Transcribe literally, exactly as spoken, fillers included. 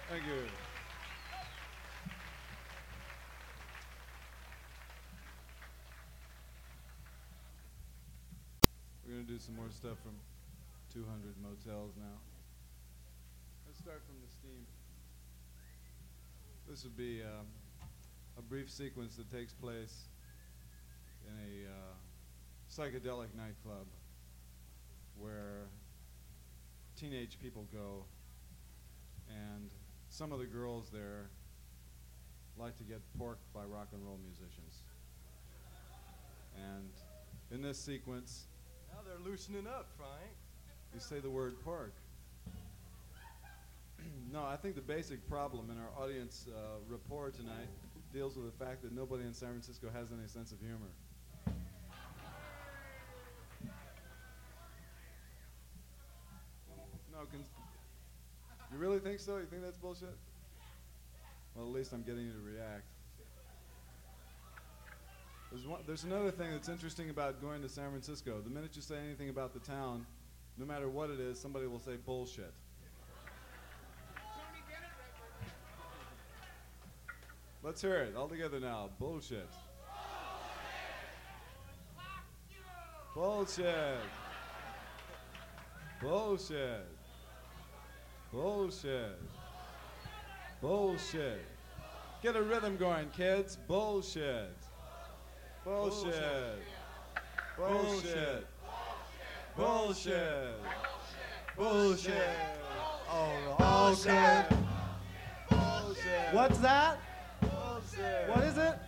Thank you. We're going to do some more stuff from two hundred Motels now. Let's start from the steam. This would be um, a brief sequence that takes place in a uh, psychedelic nightclub where teenage people go, and some of the girls there like to get porked by rock and roll musicians. And in this sequence, now they're loosening up, Frank. You say the word pork. No, I think the basic problem in our audience uh, rapport tonight deals with the fact that nobody in San Francisco has any sense of humor. No, can you really think so? You think that's bullshit? Well, at least I'm getting you to react. There's, one, there's another thing that's interesting about going to San Francisco. The minute you say anything about the town, no matter what it is, somebody will say bullshit. Let's hear it all together now. Bullshit. Bullshit. Bullshit. Bullshit. Bullshit. Get a rhythm going, kids. Bullshit. Bullshit. Bullshit. Bullshit. Bullshit. Oh, okay. Bullshit. What's that? Bullshit. What is it?